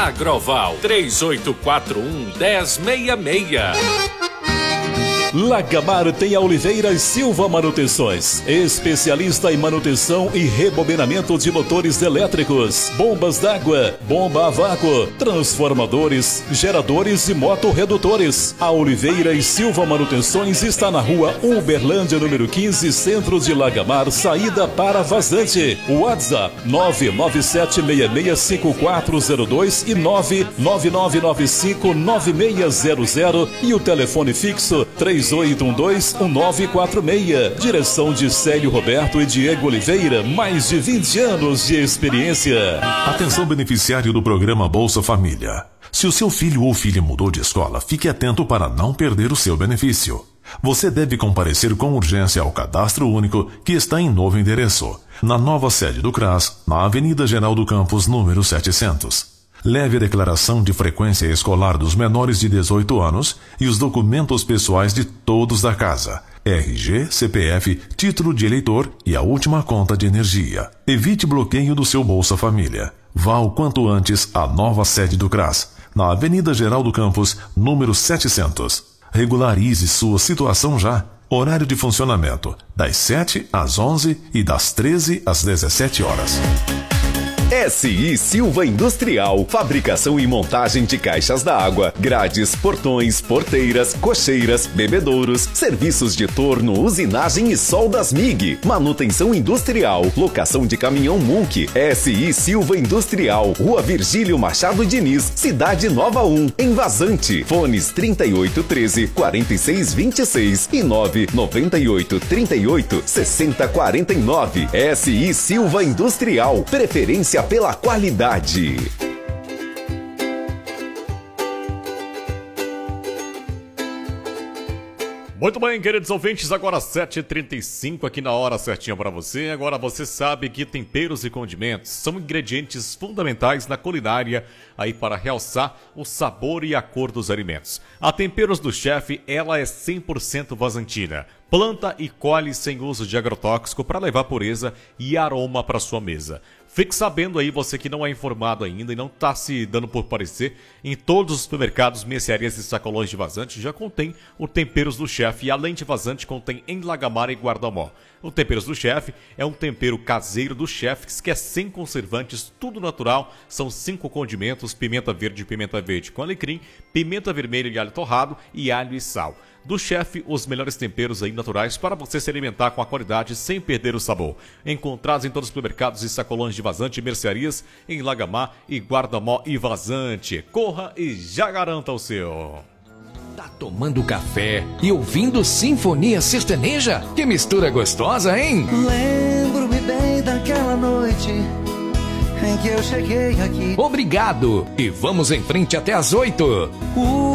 Agroval 3841-1066. Lagamar tem a Oliveira Silva Manutenções, especialista em manutenção e rebobinamento de motores elétricos, bombas d'água, bomba a vácuo, transformadores, geradores e motorredutores. A Oliveira Silva Manutenções está na rua Uberlândia, número 15, centro de Lagamar, saída para Vazante. WhatsApp 997665402 e 999959600 e o telefone fixo 3812-1946. Direção de Célio Roberto e Diego Oliveira, mais de 20 anos de experiência. Atenção, beneficiário do programa Bolsa Família. Se o seu filho ou filha mudou de escola, fique atento para não perder o seu benefício. Você deve comparecer com urgência ao Cadastro Único, que está em novo endereço, na nova sede do CRAS, na Avenida Geraldo Campos, número 700. Leve a declaração de frequência escolar dos menores de 18 anos e os documentos pessoais de todos da casa, RG, CPF, título de eleitor e a última conta de energia. Evite bloqueio do seu Bolsa Família. Vá o quanto antes à nova sede do CRAS, na Avenida Geraldo Campos, número 700. Regularize sua situação já. Horário de funcionamento, das 7 às 11 e das 13 às 17 horas. SI Silva Industrial, fabricação e montagem de caixas d'água, grades, portões, porteiras, cocheiras, bebedouros, serviços de torno, usinagem e soldas MIG, manutenção industrial, locação de caminhão Munk. SI Silva Industrial, Rua Virgílio Machado Diniz, Cidade Nova 1, em Vazante. Fones 3813-4626 e 99838-6049. SI Silva Industrial, preferência pela qualidade. Muito bem, queridos ouvintes, agora 7h35 aqui na hora certinha para você. Agora você sabe que temperos e condimentos são ingredientes fundamentais na culinária aí para realçar o sabor e a cor dos alimentos. A Temperos do Chefe, ela é 100% vazantina. Planta e colhe sem uso de agrotóxico para levar pureza e aroma para sua mesa. Fique sabendo aí, você que não é informado ainda e não está se dando por parecer, em todos os supermercados, mercearias e sacolões de Vazante já contém o Temperos do Chefe e além de Vazante contém em Lagamar e Guardamó. O Temperos do Chefe é um tempero caseiro do Chefs que é sem conservantes, tudo natural. São 5 condimentos: pimenta verde com alecrim, pimenta vermelha e alho torrado e alho e sal. Do Chefe, os melhores temperos aí naturais para você se alimentar com a qualidade sem perder o sabor. Encontrados em todos os supermercados e sacolões de Vazante e mercearias em Lagamar e Guardamó e Vazante. Corra e já garanta o seu. Tá tomando café e ouvindo Sinfonia Sertaneja? Que mistura gostosa, hein? Lembro-me bem daquela noite em que eu cheguei aqui. Obrigado e vamos em frente até às 8.